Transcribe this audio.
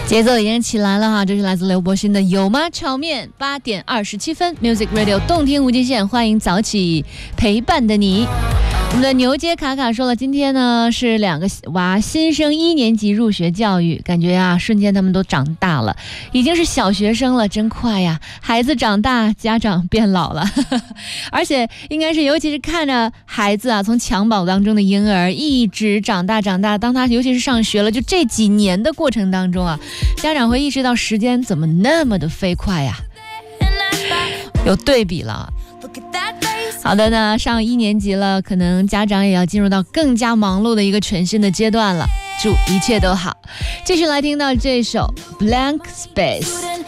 节奏已经起来了哈，这是来自刘柏勋的有吗炒面。8点27分 Music Radio 动听无极限，欢迎早起陪伴的你。我们的牛街卡卡说了，今天呢是2个娃新生1年级入学教育，感觉啊瞬间他们都长大了，已经是小学生了，真快呀！孩子长大，家长变老了而且应该是尤其是看着孩子啊从襁褓当中的婴儿一直长大，当他尤其是上学了，就这几年的过程当中啊，家长会意识到时间怎么那么的飞快呀，有对比了。好的呢，上1年级了，可能家长也要进入到更加忙碌的一个全新的阶段了，祝一切都好。继续来听到这首 Blank Space，